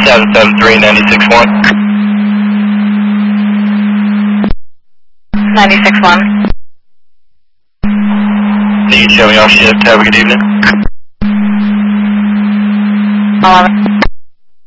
773 96-1. 96-1. Need showing off shift. Have a good evening. 11.